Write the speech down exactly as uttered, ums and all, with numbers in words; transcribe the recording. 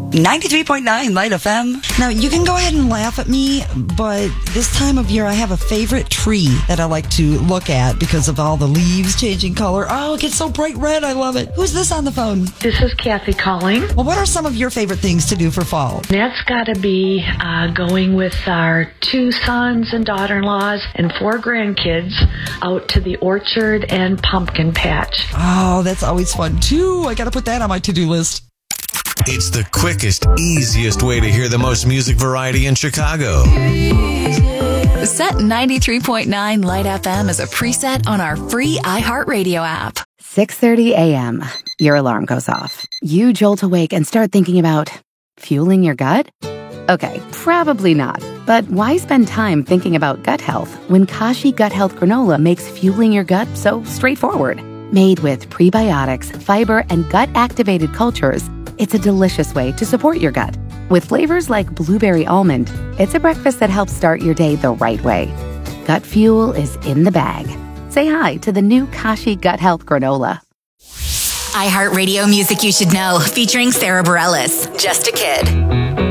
ninety-three point nine Light F M. Now, you can go ahead and laugh at me, but this time of year I have a favorite tree that I like to look at because of all the leaves changing color. Oh, it gets so bright red. I love it. Who's this on the phone? This is Kathy calling. Well, what are some of your favorite things to do for fall? That's got to be uh, going with our two sons and daughter-in-laws and four grandkids out to the orchard and pumpkin patch. Oh, that's always fun, too. I got to put that on my to-do list. It's the quickest, easiest way to hear the most music variety in Chicago. Set ninety-three point nine Light F M as a preset on our free iHeartRadio app. six thirty a.m. Your alarm goes off. You jolt awake and start thinking about fueling your gut? Okay, probably not. But why spend time thinking about gut health when Kashi Gut Health Granola makes fueling your gut so straightforward? Made with prebiotics, fiber, and gut-activated cultures, it's a delicious way to support your gut. With flavors like blueberry almond, it's a breakfast that helps start your day the right way. Gut fuel is in the bag. Say hi to the new Kashi Gut Health Granola. iHeartRadio music you should know, featuring Sarah Bareilles. Just a Kid.